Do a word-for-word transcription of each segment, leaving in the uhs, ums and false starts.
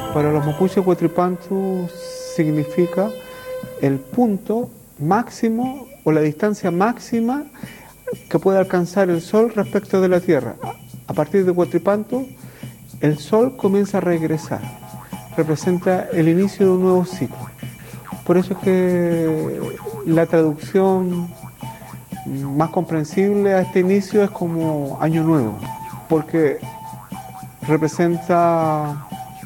Para los mapuches, Huetripantu significa el punto máximo o la distancia máxima que puede alcanzar el sol respecto de la tierra. A partir de Huetripantu, el sol comienza a regresar, representa el inicio de un nuevo ciclo. Por eso es que la traducción más comprensible a este inicio es como año nuevo, porque representa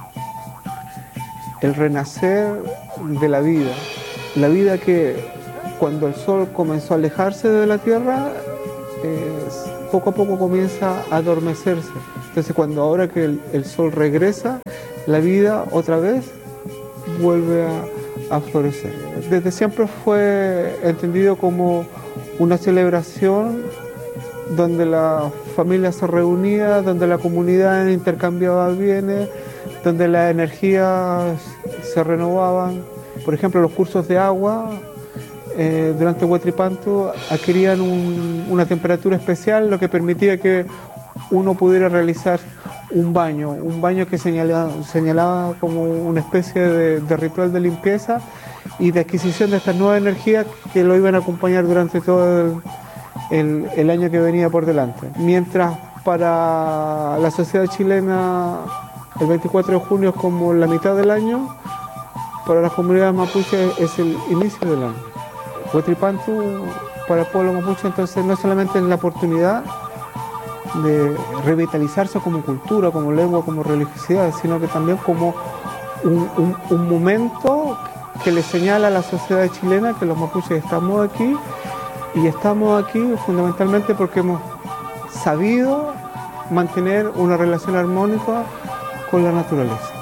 el renacer de la vida, la vida que cuando el sol comenzó a alejarse de la tierra, eh, poco a poco comienza a adormecerse. Entonces cuando ahora que el, el sol regresa, la vida otra vez vuelve a, a florecer. Desde siempre fue entendido como una celebración donde la familia se reunía, donde la comunidad intercambiaba bienes, donde las energías se renovaban. Por ejemplo, los cursos de agua eh, durante Huetripantu adquirían un, una temperatura especial, lo que permitía que uno pudiera realizar un baño, un baño que señalaba, señalaba como una especie de, de ritual de limpieza y de adquisición de estas nuevas energías que lo iban a acompañar durante todo el, el, el año que venía por delante. Mientras para la sociedad chilena el veinticuatro de junio es como la mitad del año, para las comunidades mapuches es el inicio del año. Huetripantu para el pueblo mapuche entonces no solamente es la oportunidad de revitalizarse como cultura, como lengua, como religiosidad, sino que también como un, un, un momento que le señala a la sociedad chilena que los mapuches estamos aquí y estamos aquí fundamentalmente porque hemos sabido mantener una relación armónica con la naturaleza.